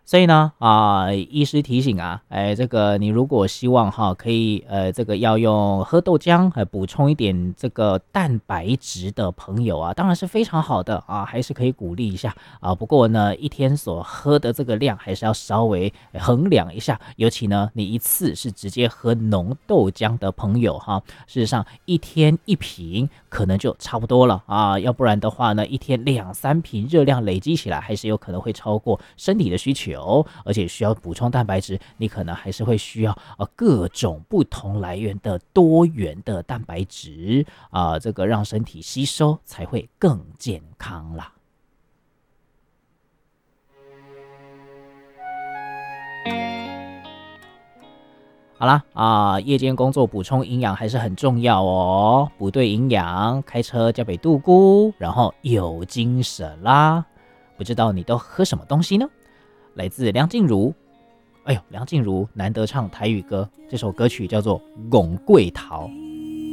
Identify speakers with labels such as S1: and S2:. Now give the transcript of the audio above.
S1: 所以呢，医师提醒啊，这个你如果希望可以这个要用喝豆浆补充一点这个蛋白质的朋友啊，当然是非常好的啊，还是可以鼓励一下啊。不过呢，一天所喝的这个量还是要稍微衡量一下，尤其呢，你一次是直接喝浓豆浆的朋友事实上一天一瓶可能就差不多了啊，要不然的话呢，一天2-3瓶热量累积起来，还是有可能会超过身体的需求。而且需要补充蛋白质，你可能还是会需要各种不同来源的多元的蛋白质这个让身体吸收才会更健康啦。好啦夜间工作补充营养还是很重要哦，补对营养，开车加倍度估，然后有精神啦。不知道你都喝什么东西呢？来自梁静茹，哎呦，梁静茹难得唱台语歌，这首歌曲叫做《拱桂桃》。